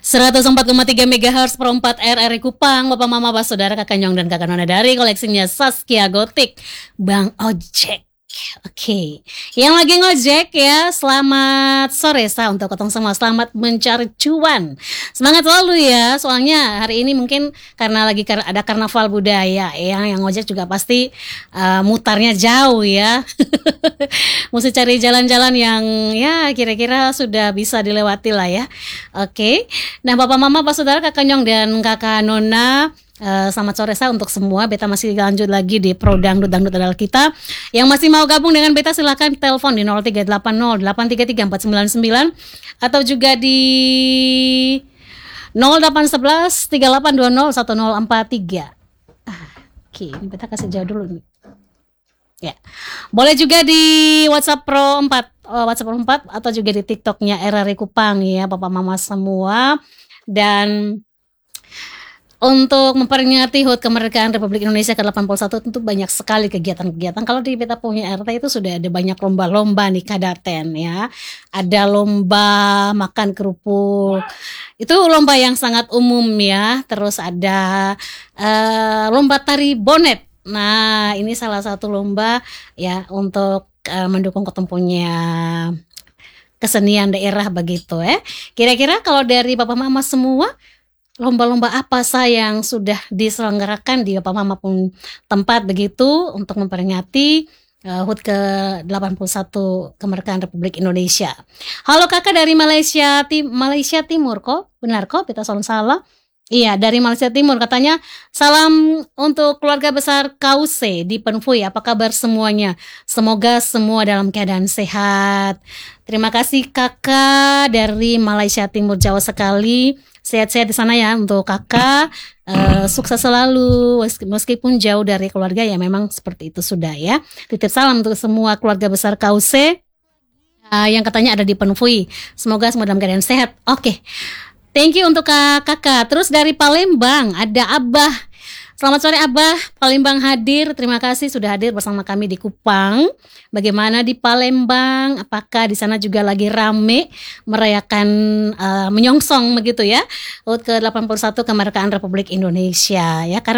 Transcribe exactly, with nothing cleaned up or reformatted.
seratus empat koma tiga megahertz per empat R R I Kupang, Bapak Mama, Bapak Saudara, Kakak Nyong dan Kakak Nona dari koleksinya Saskia Gotik, Bang Ojek. Oke, yang lagi ngojek ya, selamat sore sa untuk ketong semua, selamat mencari cuan, semangat selalu ya. Soalnya hari ini mungkin karena lagi kar- ada karnaval budaya ya, yang ngojek juga pasti uh, mutarnya jauh ya. Mesti cari jalan-jalan yang ya kira-kira sudah bisa dilewati lah ya. Oke, nah Bapak Mama, Bapak Saudara, Kakak Nyong dan Kakak Nona, Uh, selamat sore sa untuk semua. Beta masih lanjut lagi di Pro Dangdut Dangdut adalah kita. Yang masih mau gabung dengan Beta silakan telepon di nol tiga delapan nol delapan tiga tiga empat sembilan sembilan atau juga di nol delapan satu satu tiga delapan dua nol satu nol empat tiga. Ah, Oke, ini Beta kasih jauh dulu nih. Ya. Boleh juga di WhatsApp Pro empat, uh, WhatsApp Pro empat atau juga di TikToknya R R I Kupang ya, Bapak Mama semua. Dan untuk memperingati H U T Kemerdekaan Republik Indonesia ke delapan puluh satu tentu banyak sekali kegiatan-kegiatan. Kalau di Beta punya R T itu sudah ada banyak lomba-lomba nih Kadaten ya. Ada lomba makan kerupuk. Itu lomba yang sangat umum ya. Terus ada uh, lomba tari bonet. Nah, ini salah satu lomba ya untuk uh, mendukung ketempunya kesenian daerah begitu ya. Kira-kira kalau dari Bapak Mama semua, lomba-lomba apa sah yang sudah diselenggarakan di Bapak Mama pun tempat begitu untuk memperingati uh, H U T ke delapan puluh satu Kemerdekaan Republik Indonesia. Halo kakak dari Malaysia, tim Malaysia Timur kok? Benar kok? Kita salah salah. Iya, dari Malaysia Timur katanya, salam untuk keluarga besar Kause di Penfui. Apa kabar semuanya? Semoga semua dalam keadaan sehat. Terima kasih kakak dari Malaysia Timur, jauh sekali. Sehat-sehat di sana ya untuk kakak. Uh, sukses selalu meskipun jauh dari keluarga ya, memang seperti itu sudah ya. Titip salam untuk semua keluarga besar Kause uh, yang katanya ada di Penfui. Semoga semua dalam keadaan sehat. Oke. Okay. Thank you untuk kakak. Terus dari Palembang ada Abah. Selamat sore Abah, Palembang hadir. Terima kasih sudah hadir bersama kami di Kupang. Bagaimana di Palembang? Apakah di sana juga lagi rame merayakan uh, menyongsong begitu ya H U T ke delapan puluh satu Kemerdekaan Republik Indonesia ya? Karena